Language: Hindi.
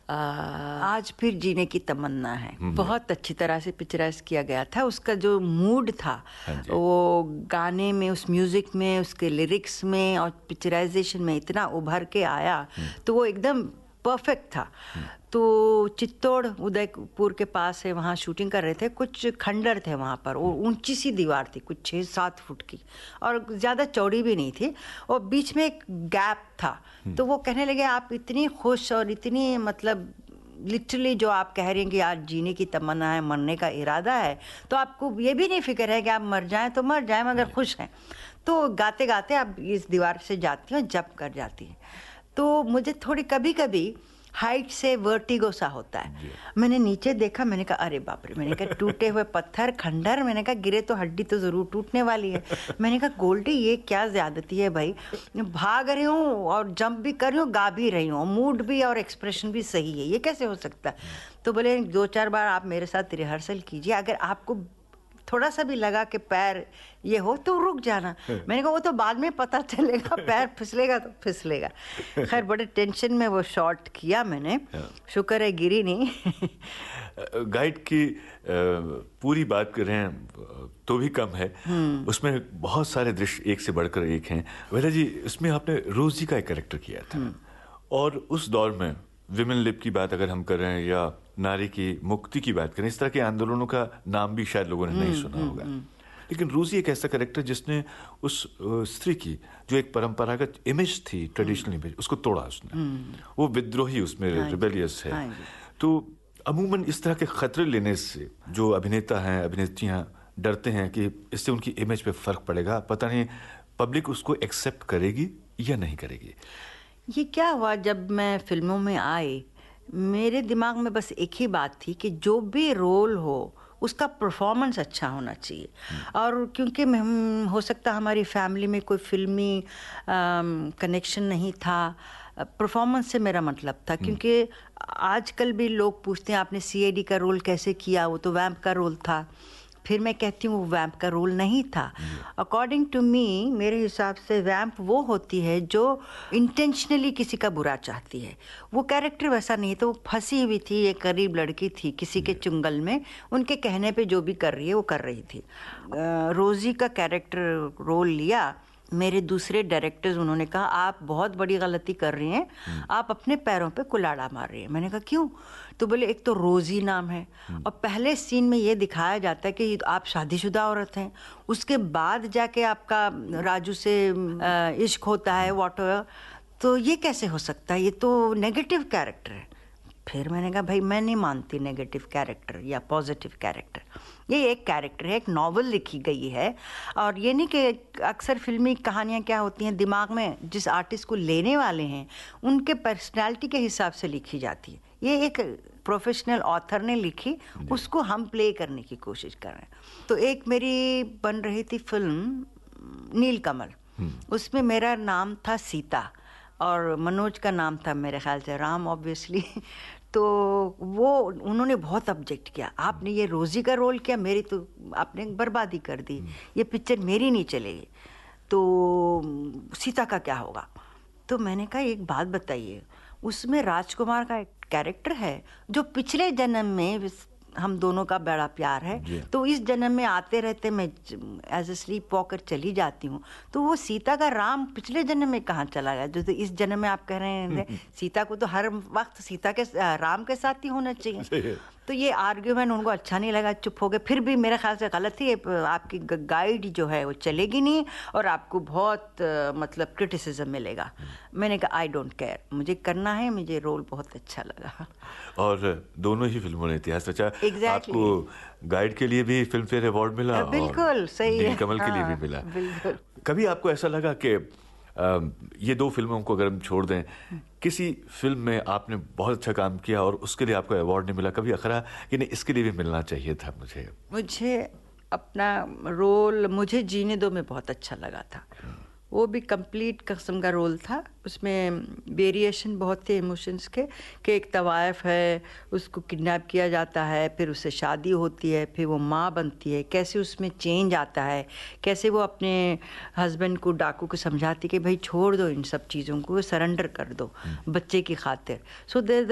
आज फिर जीने की तमन्ना है, बहुत अच्छी तरह से पिक्चराइज किया गया था। उसका जो मूड था वो गाने में, उस म्यूजिक में, उसके लिरिक्स में और पिक्चराइजेशन में इतना उभर के आया, तो वो एकदम परफेक्ट था। तो चित्तौड़ उदयपुर के पास है, वहाँ शूटिंग कर रहे थे। कुछ खंडर थे वहाँ पर, वो ऊंची सी दीवार थी कुछ 6-7 फुट की, और ज़्यादा चौड़ी भी नहीं थी, और बीच में एक गैप था। तो वो कहने लगे आप इतनी खुश और इतनी मतलब लिटरली जो आप कह रही हैं कि आज जीने की तमन्ना है, मरने का इरादा है, तो आपको ये भी नहीं फिक्र है कि आप मर जाएं तो मर जाएं मगर खुश हैं। तो गाते गाते आप इस दीवार से जाती हैं, जंप कर जाती हैं। तो मुझे थोड़ी कभी कभी हाइट से वर्टिगो सा होता है। मैंने नीचे देखा, मैंने कहा अरे बाप रे, मैंने कहा टूटे हुए पत्थर, खंडर, मैंने कहा गिरे तो हड्डी तो ज़रूर टूटने वाली है। मैंने कहा गोल्डी ये क्या ज़्यादती है भाई, भाग रही हूँ और जंप भी कर रही हूँ, गा भी रही हूँ, मूड भी और एक्सप्रेशन भी सही है, ये कैसे हो सकता है। तो बोले 2-4 बार आप मेरे साथ रिहर्सल कीजिए, अगर आपको थोड़ा सा भी लगा कि पैर ये हो तो रुक जाना। मैंने कहा वो तो बाद में पता चलेगा, पैर फिसलेगा तो फिसलेगा। खैर बड़े टेंशन में वो शॉट किया मैंने, शुक्र है गिरी नहीं। गाइड की पूरी बात कर रहे हैं तो भी कम है, उसमें बहुत सारे दृश्य एक से बढ़कर एक हैं। वेदा जी, इसमें आपने रोजी का एक कैरेक्टर किया था, और उस दौर में विमेन लिप की बात अगर हम कर रहे हैं या नारी की मुक्ति की बात करें, इस तरह के आंदोलनों का नाम भी शायद लोगों ने नहीं सुना होगा। लेकिन रोजी एक ऐसा कैरेक्टर जिसने उस स्त्री की जो एक परंपरागत इमेज थी, ट्रेडिशनल इमेज, उसको तोड़ा उसने। वो विद्रोही, उसमें रिबेलियस है। तो अमूमन इस तरह के खतरे लेने से जो अभिनेता हैं, अभिनेत्रियां डरते हैं कि इससे उनकी इमेज पे फर्क पड़ेगा, पता नहीं पब्लिक उसको एक्सेप्ट करेगी या नहीं करेगी। ये क्या हुआ, जब मैं फिल्मों में आई, मेरे दिमाग में बस एक ही बात थी कि जो भी रोल हो उसका परफॉर्मेंस अच्छा होना चाहिए। और क्योंकि हो सकता हमारी फैमिली में कोई फिल्मी कनेक्शन नहीं था, परफॉर्मेंस से मेरा मतलब था। क्योंकि आजकल भी लोग पूछते हैं आपने सीआईडी का रोल कैसे किया, वो तो वैम्प का रोल था। फिर मैं कहती हूँ वो वैम्प का रोल नहीं था। अकॉर्डिंग टू मी, मेरे हिसाब से वैम्प वो होती है जो इंटेंशनली किसी का बुरा चाहती है। वो कैरेक्टर वैसा नहीं, तो वो फंसी हुई थी, एक गरीब लड़की थी किसी के चुंगल में, उनके कहने पे जो भी कर रही है वो कर रही थी। रोजी का कैरेक्टर रोल लिया, मेरे दूसरे डायरेक्टर्स उन्होंने कहा आप बहुत बड़ी गलती कर रही हैं, आप अपने पैरों पे कुल्हाड़ा मार रही हैं। मैंने कहा क्यों? तो बोले एक तो रोजी नाम है, और पहले सीन में ये दिखाया जाता है कि आप शादीशुदा औरत हैं, उसके बाद जाके आपका राजू से इश्क होता है, व्हाटएवर, तो ये कैसे हो सकता है, ये तो नेगेटिव कैरेक्टर है। फिर मैंने कहा भाई मैं नहीं मानती नेगेटिव कैरेक्टर या पॉजिटिव कैरेक्टर, ये एक कैरेक्टर है, एक नॉवल लिखी गई है। और ये नहीं कि अक्सर फिल्मी कहानियाँ क्या होती हैं, दिमाग में जिस आर्टिस्ट को लेने वाले हैं उनके पर्सनालिटी के हिसाब से लिखी जाती है। ये एक प्रोफेशनल ऑथर ने लिखी, उसको हम प्ले करने की कोशिश कर रहे हैं। तो एक मेरी बन रही थी फिल्म नीलकमल, उसमें मेरा नाम था सीता और मनोज का नाम था मेरे ख्याल से राम, ऑब्वियसली। तो वो उन्होंने बहुत ऑब्जेक्ट किया, आपने ये रोजी का रोल किया, मेरी तो आपने बर्बादी कर दी, ये पिक्चर मेरी नहीं चलेगी, तो सीता का क्या होगा। तो मैंने कहा एक बात बताइए, उसमें राजकुमार का एक कैरेक्टर है जो पिछले जन्म में हम दोनों का बड़ा प्यार है, तो इस जन्म में आते रहते मैं एज ए स्लीप वॉकर चली जाती हूँ, तो वो सीता का राम पिछले जन्म में कहाँ चला गया जो तो इस जन्म में आप कह रहे हैं सीता को तो हर वक्त सीता के राम के साथ ही होना चाहिए। तो ये आर्ग्यूमेंट उनको अच्छा नहीं लगा, चुप हो गए। फिर भी मेरे ख्याल से गलत थी, आपकी गाइड जो है वो चलेगी नहीं और आपको बहुत मतलब क्रिटिसिज्म मिलेगा। मैंने कहा आई डोंट केयर, मुझे करना है, मुझे रोल बहुत अच्छा लगा। और दोनों ही फिल्मों ने इतिहास रचा। आपको गाइड के लिए भी फिल्म फेयर अवार्ड मिला, बिल्कुल सही है, नीलकमल के लिए भी मिला। बिल्कुल। कभी आपको ऐसा लगा कि ये दो फिल्मों को अगर हम छोड़ दें, किसी फिल्म में आपने बहुत अच्छा काम किया और उसके लिए आपको अवार्ड नहीं मिला, कभी अखरा कि नहीं इसके लिए भी मिलना चाहिए था? मुझे अपना रोल मुझे जीने दो में बहुत अच्छा लगा था। वो भी कंप्लीट किस्म का रोल था, उसमें वेरिएशन बहुत थे इमोशंस के, कि एक तवायफ है, उसको किडनैप किया जाता है, फिर उससे शादी होती है, फिर वो माँ बनती है, कैसे उसमें चेंज आता है, कैसे वो अपने हस्बैंड को, डाकू को समझाती कि भाई छोड़ दो इन सब चीज़ों को, सरेंडर कर दो बच्चे की खातिर। सो